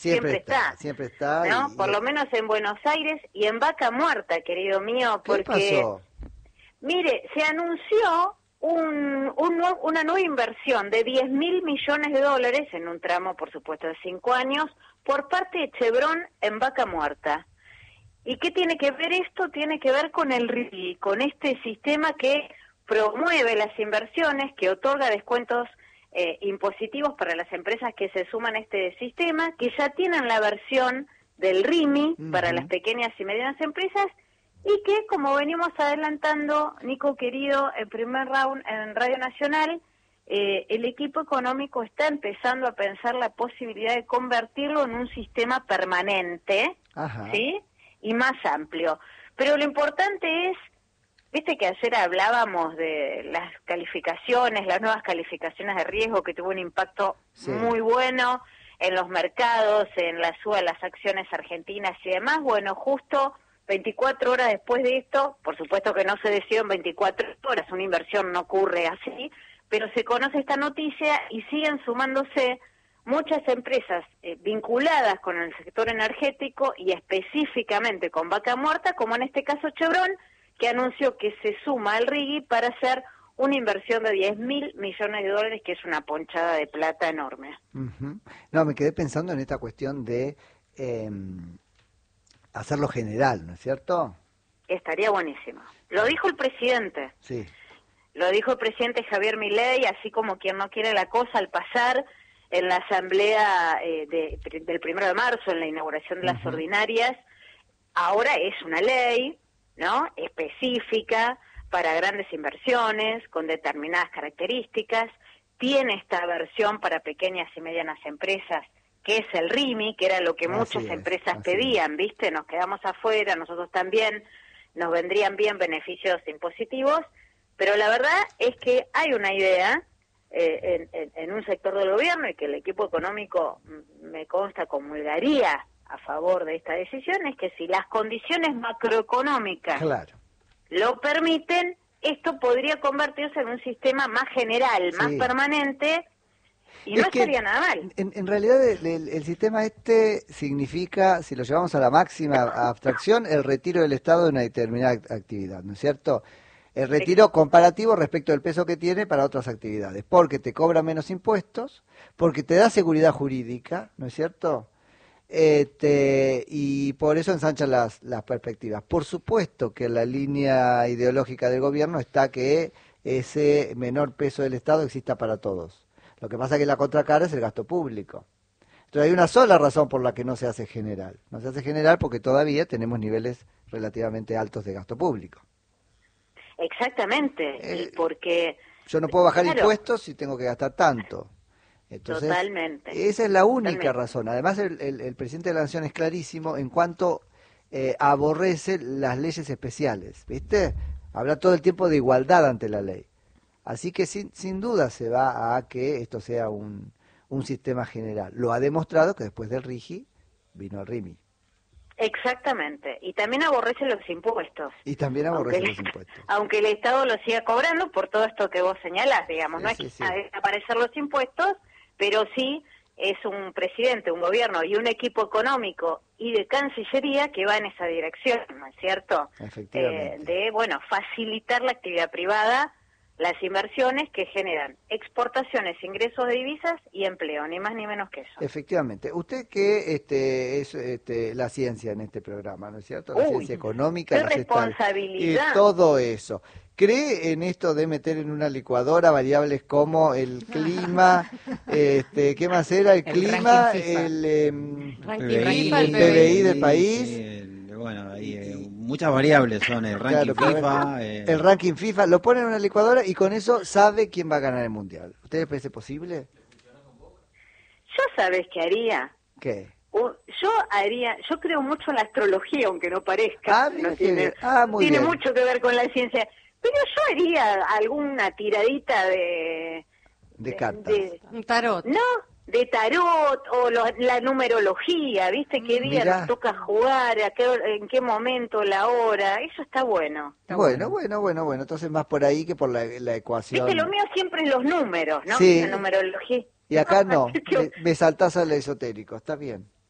siempre está, ¿no? Y, por lo menos en Buenos Aires y en Vaca Muerta, querido mío, porque... ¿Qué pasó? Mire, se anunció una nueva inversión de 10.000 millones de dólares, en un tramo, por supuesto, de 5 años, por parte de Chevron en Vaca Muerta. ¿Y qué tiene que ver esto? Tiene que ver con el RIGI, con este sistema que promueve las inversiones, que otorga descuentos impositivos para las empresas que se suman a este sistema, que ya tienen la versión del RIMI para las pequeñas y medianas empresas, y que, como venimos adelantando, Nico querido, el primer round en Radio Nacional, el equipo económico está empezando a pensar la posibilidad de convertirlo en un sistema permanente, ¿sí? Y más amplio. Pero lo importante es, viste que ayer hablábamos de las calificaciones, las nuevas calificaciones de riesgo, que tuvo un impacto muy bueno en los mercados, en la suba de las acciones argentinas y demás. Bueno, justo 24 horas después de esto, por supuesto que no se decidió en 24 horas, una inversión no ocurre así, pero se conoce esta noticia y siguen sumándose muchas empresas vinculadas con el sector energético y específicamente con Vaca Muerta, como en este caso Chevron, que anunció que se suma al RIGI para hacer una inversión de 10.000 millones de dólares, que es una ponchada de plata enorme. No, me quedé pensando en esta cuestión de hacerlo general, ¿no es cierto? Estaría buenísimo. Lo dijo el presidente. Sí. Lo dijo el presidente Javier Milei, así como quien no quiere la cosa, al pasar en la asamblea del 1 de marzo, en la inauguración de las ordinarias. Ahora es una ley, ¿no?, específica para grandes inversiones, con determinadas características. Tiene esta versión para pequeñas y medianas empresas, que es el RIMI, que era lo que muchas empresas pedían, ¿viste? Nos quedamos afuera, nosotros también, nos vendrían bien beneficios impositivos, pero la verdad es que hay una idea en un sector del gobierno, y que el equipo económico, me consta, comulgaría a favor de esta decisión, es que si las condiciones macroeconómicas lo permiten, esto podría convertirse en un sistema más general, más permanente, y no estaría nada mal. En realidad el sistema este significa, si lo llevamos a la máxima abstracción, el retiro del Estado de una determinada actividad, ¿no es cierto? El retiro comparativo respecto del peso que tiene para otras actividades, porque te cobra menos impuestos, porque te da seguridad jurídica, ¿no es cierto? Y por eso ensanchan las perspectivas. Por supuesto que en la línea ideológica del gobierno está que ese menor peso del Estado exista para todos. Lo que pasa es que la contracara es el gasto público. Entonces hay una sola razón por la que no se hace general. No se hace general porque todavía tenemos niveles relativamente altos de gasto público. Exactamente, y porque... Yo no puedo bajar impuestos si tengo que gastar tanto. Entonces, totalmente. Esa es la única razón. Además, el presidente de la Nación es clarísimo en cuanto aborrece las leyes especiales, ¿viste? Habla todo el tiempo de igualdad ante la ley. Así que sin duda se va a que esto sea un sistema general. Lo ha demostrado que después del RIGI vino el RIMI. Exactamente, y también aborrece los impuestos. Y también aborrece los impuestos. Aunque el Estado lo siga cobrando por todo esto que vos señalás, digamos, no es que desaparecer los impuestos, pero sí es un presidente, un gobierno y un equipo económico y de Cancillería que va en esa dirección, ¿no es cierto? Efectivamente. De facilitar la actividad privada, las inversiones que generan exportaciones, ingresos de divisas y empleo, ni más ni menos que eso. Efectivamente. Usted que es la ciencia en este programa, ¿no es cierto? La ciencia económica, qué responsabilidad. Y todo eso. ¿Cree en esto de meter en una licuadora variables como el clima, qué más era? El clima, el PBI del país. Bueno, muchas variables son el ranking FIFA. El ranking FIFA, lo pone en una licuadora y con eso sabe quién va a ganar el mundial. ¿Usted les parece posible? Yo, ¿sabes qué haría? ¿Qué? Yo creo mucho en la astrología, aunque no parezca. Tiene mucho que ver con la ciencia. Pero yo haría alguna tiradita de cartas. Un tarot. No, de tarot o la numerología, ¿viste? ¿Qué día nos toca jugar? ¿En qué momento? ¿La hora? Eso está bueno. Bueno. Entonces más por ahí que por la ecuación. ¿Viste? Lo mío siempre es los números, ¿no? Sí. La numerología. Y acá no, me saltás al esotérico. Está bien.